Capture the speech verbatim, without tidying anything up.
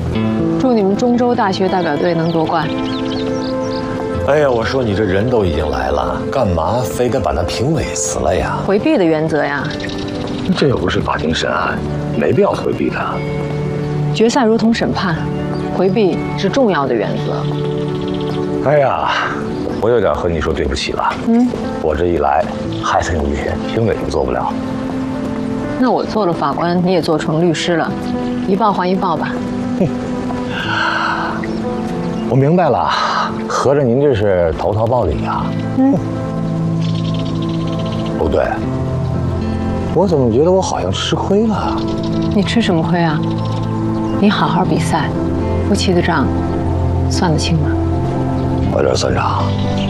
祝你们中州大学代表队能夺冠。 哎呀，我说你这人都已经来了，干嘛非得把那评委辞了呀？ 回避的原则呀。 这又不是法庭审案，没必要回避的。 决赛如同审判，回避是重要的原则。 哎呀，我有点和你说对不起了。嗯，我这一来，还剩一些评委都做不了。 那我做了法官，你也做成律师了，一报还一报吧。 哼，我明白了，合着您这是投桃报李啊？嗯。不对，我怎么觉得我好像吃亏了？ 你吃什么亏啊？你好好比赛，夫妻的账算得清吗？ 我这算账。